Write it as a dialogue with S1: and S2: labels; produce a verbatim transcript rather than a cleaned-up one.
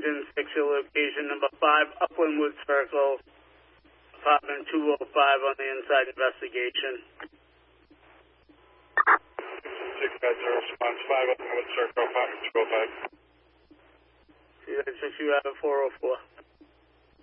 S1: Washington, six your location number five, Upland Wood Circle, apartment two oh five on the inside investigation.
S2: six five zero, response five, Upland Wood Circle, apartment two oh five.
S1: See you guys, issue out of four oh four.